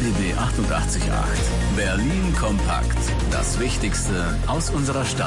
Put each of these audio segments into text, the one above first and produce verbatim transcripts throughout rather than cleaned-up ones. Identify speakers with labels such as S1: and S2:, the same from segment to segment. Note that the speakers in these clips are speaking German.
S1: B B achtundachtzig Komma acht. Berlin kompakt. Das Wichtigste aus unserer Stadt.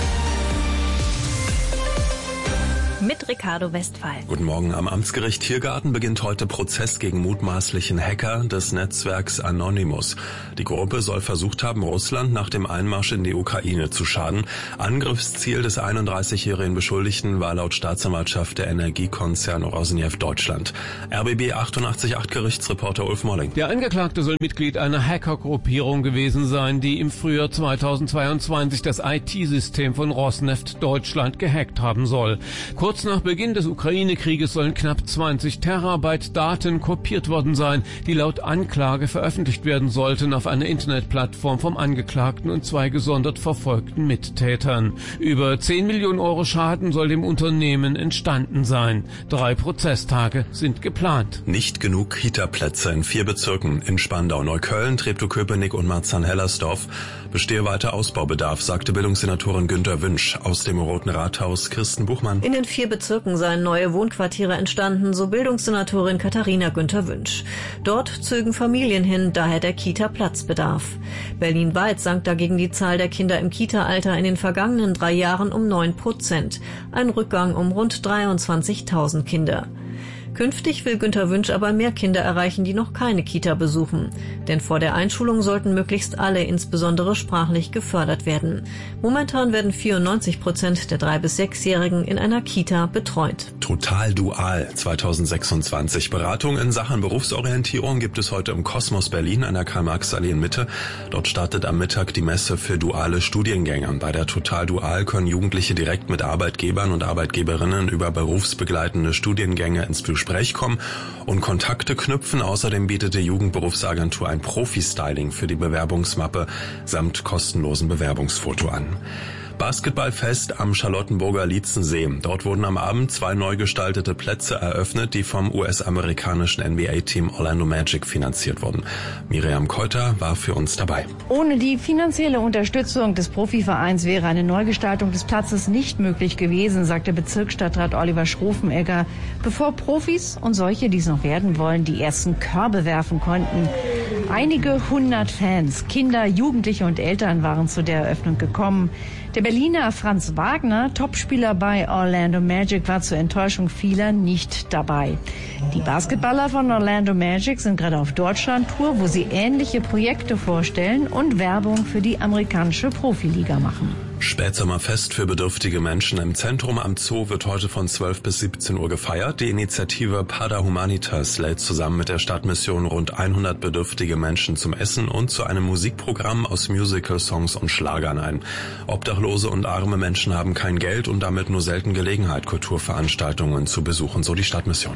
S2: Mit Ricardo Westphal.
S3: Guten Morgen. Am Amtsgericht Tiergarten beginnt heute Prozess gegen mutmaßlichen Hacker des Netzwerks Anonymous. Die Gruppe soll versucht haben, Russland nach dem Einmarsch in die Ukraine zu schaden. Angriffsziel des einunddreißigjährigen Beschuldigten war laut Staatsanwaltschaft der Energiekonzern Rosneft Deutschland. R B B achtundachtzig Komma acht Gerichtsreporter Ulf Molling.
S4: Der Angeklagte soll Mitglied einer Hackergruppierung gewesen sein, die im Frühjahr zweitausendzweiundzwanzig das I T-System von Rosneft Deutschland gehackt haben soll. Kurz nach Beginn des Ukraine-Krieges sollen knapp zwanzig Terabyte Daten kopiert worden sein, die laut Anklage veröffentlicht werden sollten auf einer Internetplattform vom Angeklagten und zwei gesondert verfolgten Mittätern. Über zehn Millionen Euro Schaden soll dem Unternehmen entstanden sein. Drei Prozesstage sind geplant.
S3: Nicht genug Kita-Plätze in vier Bezirken. In Spandau, Neukölln, Treptow-Köpenick und Marzahn-Hellersdorf bestehe weiter Ausbaubedarf, sagte Bildungssenatorin Günter Wünsch. Aus dem Roten Rathaus Kirsten Buchmann.
S5: In den vier Bezirken seien neue Wohnquartiere entstanden, so Bildungssenatorin Katharina Günther Wünsch. Dort zögen Familien hin, daher der Kita-Platzbedarf. Berlin-weit sank dagegen die Zahl der Kinder im Kita-Alter in den vergangenen drei Jahren um neun Prozent. Ein Rückgang um rund dreiundzwanzigtausend Kinder. Künftig will Günter Wünsch aber mehr Kinder erreichen, die noch keine Kita besuchen. Denn vor der Einschulung sollten möglichst alle, insbesondere sprachlich, gefördert werden. Momentan werden vierundneunzig Prozent der drei- bis sechsjährigen in einer Kita betreut.
S3: Total Dual zweitausendsechsundzwanzig. Beratung in Sachen Berufsorientierung gibt es heute im Kosmos Berlin an der Karl-Marx-Allee in Mitte. Dort startet am Mittag die Messe für duale Studiengänge. Bei der Total Dual können Jugendliche direkt mit Arbeitgebern und Arbeitgeberinnen über berufsbegleitende Studiengänge ins Gespräch kommen und Kontakte knüpfen. Außerdem bietet die Jugendberufsagentur ein Profi-Styling für die Bewerbungsmappe samt kostenlosen Bewerbungsfoto an. Basketballfest am Charlottenburger Lietzensee. Dort wurden am Abend zwei neu gestaltete Plätze eröffnet, die vom U S-amerikanischen N B A-Team Orlando Magic finanziert wurden. Miriam Keuter war für uns dabei.
S6: Ohne die finanzielle Unterstützung des Profivereins wäre eine Neugestaltung des Platzes nicht möglich gewesen, sagte Bezirksstadtrat Oliver Schrofenegger, bevor Profis und solche, die es noch werden wollen, die ersten Körbe werfen konnten. Einige hundert Fans, Kinder, Jugendliche und Eltern waren zu der Eröffnung gekommen. Der Berliner Franz Wagner, Topspieler bei Orlando Magic, war zur Enttäuschung vieler nicht dabei. Die Basketballer von Orlando Magic sind gerade auf Deutschland-Tour, wo sie ähnliche Projekte vorstellen und Werbung für die amerikanische Profiliga machen.
S3: Spätsommerfest für bedürftige Menschen im Zentrum am Zoo wird heute von zwölf bis siebzehn Uhr gefeiert. Die Initiative Pada Humanitas lädt zusammen mit der Stadtmission rund hundert bedürftige Menschen zum Essen und zu einem Musikprogramm aus Musical-Songs und Schlagern ein. Obdachlose und arme Menschen haben kein Geld und damit nur selten Gelegenheit, Kulturveranstaltungen zu besuchen, so die Stadtmission.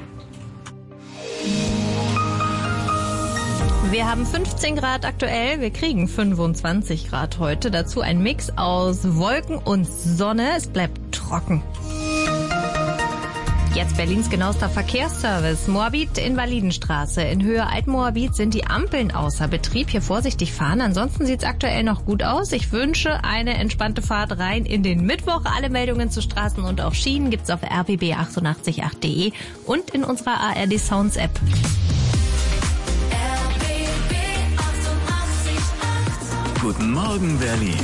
S2: Wir haben fünfzehn Grad aktuell, wir kriegen fünfundzwanzig Grad heute. Dazu ein Mix aus Wolken und Sonne. Es bleibt trocken. Jetzt Berlins genauester Verkehrsservice. Moabit Invalidenstraße. In Höhe Altmoabit sind die Ampeln außer Betrieb. Hier vorsichtig fahren. Ansonsten sieht's aktuell noch gut aus. Ich wünsche eine entspannte Fahrt rein in den Mittwoch. Alle Meldungen zu Straßen und auch Schienen gibt's auf r b b achtundachtzig Komma acht punkt de und in unserer A R D Sounds App.
S1: Guten Morgen, Berlin.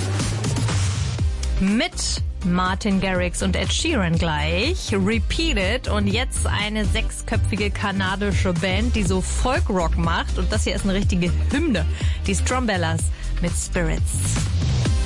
S2: Mit Martin Garrix und Ed Sheeran gleich. Repeat It. Und jetzt eine sechsköpfige kanadische Band, die so Folkrock macht. Und das hier ist eine richtige Hymne. Die Strombellas mit Spirits.